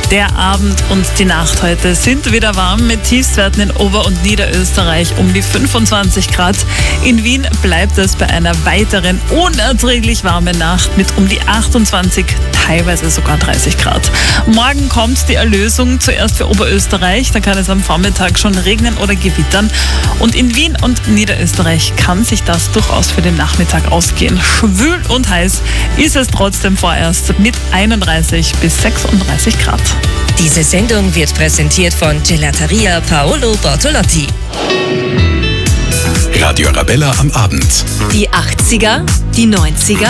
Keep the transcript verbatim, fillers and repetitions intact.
Der Abend und die Nacht heute sind wieder warm mit Tiefstwerten in Ober- und Niederösterreich um die fünfundzwanzig Grad. In Wien bleibt es bei einer weiteren unerträglich warmen Nacht mit um die achtundzwanzig, teilweise sogar dreißig Grad. Morgen kommt die Erlösung zuerst für Oberösterreich. Da kann es am Vormittag schon regnen oder gewittern. Und in Wien und Niederösterreich kann sich das durchaus für den Nachmittag ausgehen. Schwül und heiß ist es trotzdem vorerst mit einunddreißig bis sechsunddreißig Grad. Diese Sendung wird präsentiert von Gelateria Paolo Bortolotti. Radio Arabella am Abend. Die achtziger, die neunziger